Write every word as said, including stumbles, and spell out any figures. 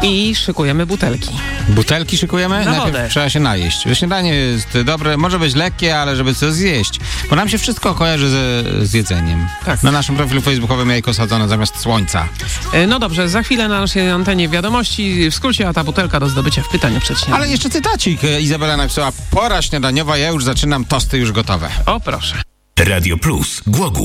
I szykujemy butelki. Butelki szykujemy? Na Najpierw wodę. trzeba się najeść. Śniadanie jest dobre, może być lekkie, ale żeby coś zjeść. Bo nam się wszystko kojarzy ze, z jedzeniem. Tak. Na naszym profilu facebookowym jajko sadzone zamiast słońca. E, No dobrze, za chwilę na naszej antenie wiadomości. W skrócie, a ta butelka do zdobycia w pytaniu przed śniadaniem. Ale jeszcze cytacik. Izabela napisała: pora śniadaniowa, ja już zaczynam, tosty już gotowe. O, proszę. Radio Plus, Głogów.